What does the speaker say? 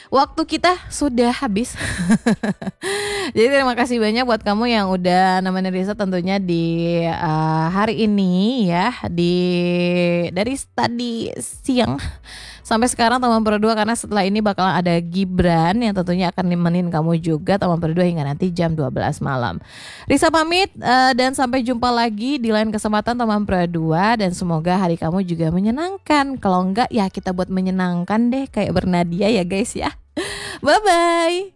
Waktu kita sudah habis. Jadi terima kasih banyak buat kamu yang udah nemenin Risa tentunya di hari ini ya, dari tadi siang sampai sekarang teman berdua, karena setelah ini bakalan ada Gibran yang tentunya akan nemenin kamu juga teman berdua hingga nanti jam 12 malam. Risa pamit dan sampai jumpa lagi di lain kesempatan teman berdua, dan semoga hari kamu juga menyenangkan. Kalau enggak ya kita buat menyenangkan deh kayak Bernadia ya guys ya. Bye bye.